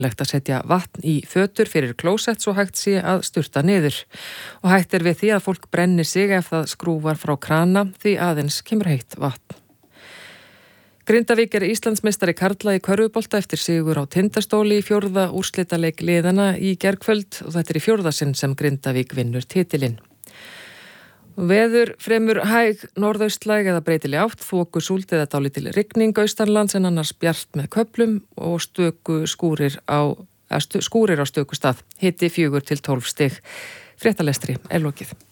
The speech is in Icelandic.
Legt að setja vatn í fötur fyrir klósett svo hægt sé að sturta niður. Og hægt við því að fólk brenni sig ef það skrúfar frá krana því aðeins kemur heitt vatn. Grindavík Íslandsmeistari karla í körfubolta eftir sigur á Tindastóli í 4. úrslitaleik liðana í gærkvöld og þetta í 4. sinn sem Grindavík vinnur titilinn. Veður fremur hæg norðaustlæg eða breytileg átt, þokusúld eða dálítil rigning austanlands en annars bjart með köflum og skúrir á stöku stað. Hiti 4 til 12 stig. Fréttalestri lokið.